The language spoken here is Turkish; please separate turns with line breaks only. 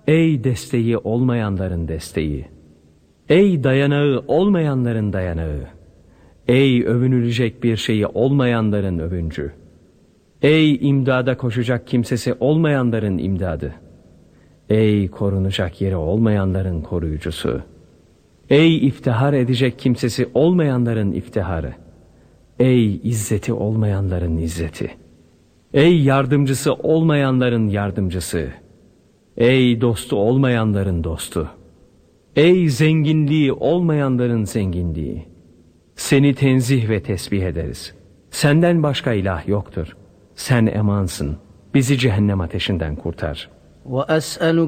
Ey desteği olmayanların desteği! Ey dayanağı olmayanların dayanağı! Ey övünülecek bir şeyi olmayanların övüncü! Ey imdada koşacak kimsesi olmayanların imdadı! Ey korunacak yeri olmayanların koruyucusu! Ey iftihar edecek kimsesi olmayanların iftiharı! Ey izzeti olmayanların izzeti! Ey yardımcısı olmayanların yardımcısı! Ey dostu olmayanların dostu! Ey zenginliği olmayanların zenginliği! Seni tenzih ve tesbih ederiz. Senden başka ilah yoktur. Sen emansın. Bizi cehennem ateşinden kurtar.
وأسألك